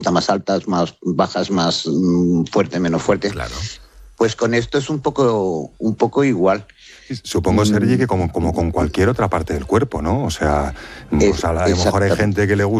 más altas, más bajas, más fuerte, menos fuerte. Claro. Pues con esto es un poco igual. Supongo, Sergi, que como con cualquier otra parte del cuerpo, ¿no? O sea, pues a lo mejor hay gente que le gusta